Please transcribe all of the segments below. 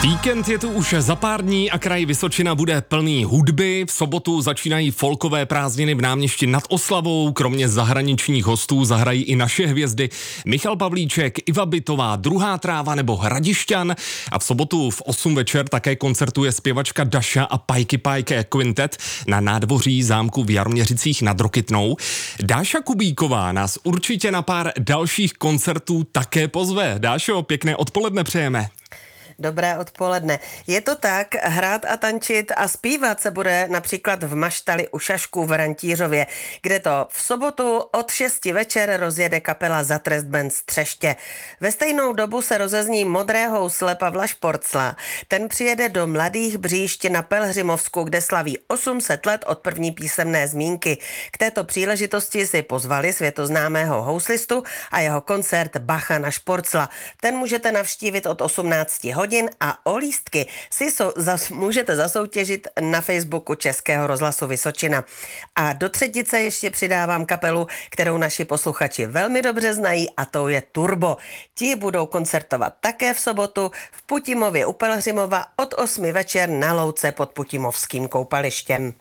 Víkend je tu už za pár dní a kraj Vysočina bude plný hudby. V sobotu začínají folkové prázdniny v náměstí nad Oslavou. Kromě zahraničních hostů zahrají i naše hvězdy Michal Pavlíček, Iva Bytová, Druhá tráva nebo Hradišťan. A v sobotu v 8 večer také koncertuje zpěvačka Daša a Pajky Pajke Quintet na nádvoří zámku v Jaroměřicích nad Rokytnou. Dáša Kubíková nás určitě na pár dalších koncertů také pozve. Dášo, pěkné odpoledne přejeme. Dobré odpoledne. Je to tak, hrát a tančit a zpívat se bude například v Maštali u Šašků v Rantířově, kde to v sobotu od 6 večer rozjede kapela Za trest band Střeště. Ve stejnou dobu se rozezní Modré housle Pavla Šporcla. Ten přijede do Mladých Bříšť na Pelhřimovsku, kde slaví 800 let od první písemné zmínky. K této příležitosti si pozvali světoznámého houslistu a jeho koncert Bacha na Šporcla. Ten můžete navštívit od 18 hodin a o lístky si můžete zasoutěžit na Facebooku Českého rozhlasu Vysočina. A do třetice ještě přidávám kapelu, kterou naši posluchači velmi dobře znají, a to je Turbo. Ti budou koncertovat také v sobotu v Putimově u Pelhřimova od 8 večer na louce pod Putimovským koupalištěm.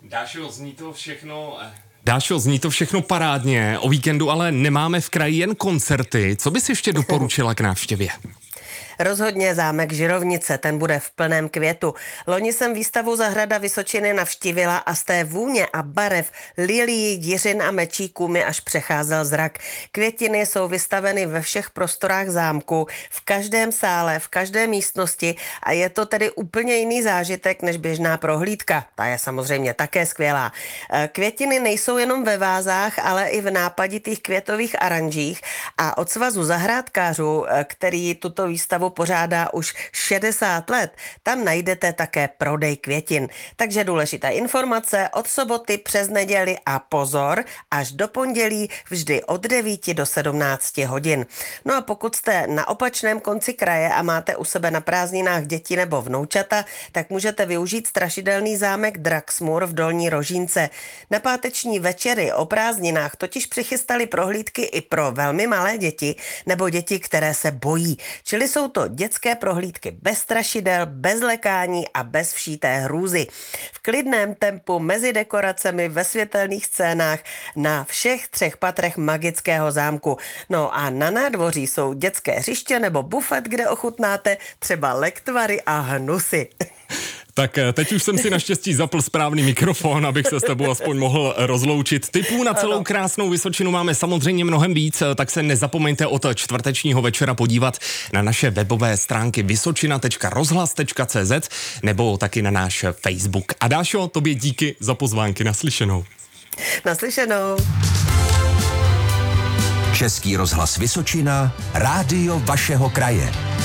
Dášo, zní to všechno parádně. O víkendu ale nemáme v kraji jen koncerty. Co bys ještě doporučila k návštěvě? Rozhodně zámek Žirovnice, ten bude v plném květu. Loni jsem výstavu Zahrada Vysočiny navštívila a z té vůně a barev lilií, jiřin a mečíků mi až přecházel zrak. Květiny jsou vystaveny ve všech prostorách zámku, v každém sále, v každé místnosti a je to tedy úplně jiný zážitek než běžná prohlídka. Ta je samozřejmě také skvělá. Květiny nejsou jenom ve vázách, ale i v nápaditých květových aranžích a od Svazu zahrádkářů, který tuto výstavu pořádá už 60 let, tam najdete také prodej květin. Takže důležité informace od soboty přes neděli a pozor, až do pondělí vždy od 9 do 17 hodin. No a pokud jste na opačném konci kraje a máte u sebe na prázdninách děti nebo vnoučata, tak můžete využít strašidelný zámek Draxmur v Dolní Rožínce. Na páteční večery o prázdninách totiž přichystali prohlídky i pro velmi malé děti nebo děti, které se bojí. Čili jsou to dětské prohlídky bez strašidel, bez lekání a bez všíté hrůzy. V klidném tempu mezi dekoracemi ve světelných scénách na všech 3 patrech magického zámku. No a na nádvoří jsou dětské hřiště nebo bufet, kde ochutnáte třeba lektvary a hnusy. Tak teď už jsem si naštěstí zapl správný mikrofon, abych se s tebou aspoň mohl rozloučit. Tipů na celou krásnou Vysočinu máme samozřejmě mnohem víc, tak se nezapomeňte od čtvrtečního večera podívat na naše webové stránky vysočina.rozhlas.cz nebo taky na náš Facebook. A Dášo, tobě díky za pozvánky. Naslyšenou. Naslyšenou. Český rozhlas Vysočina, rádio vašeho kraje.